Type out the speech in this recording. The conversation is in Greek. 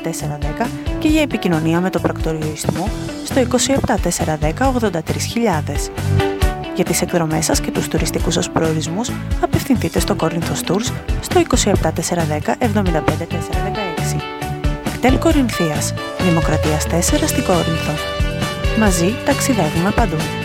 410 και για επικοινωνία με το πρακτορείο Ισθμού στο 27 410 83.000. Για τις εκδρομές σας και τους τουριστικούς σας προορισμούς απευθυνθείτε στο Κόρινθος Tours στο 27 410 75 416. Εκτέλ Κορινθίας, Δημοκρατίας 4 στην Κόρινθο. Μαζί ταξιδεύουμε παντού.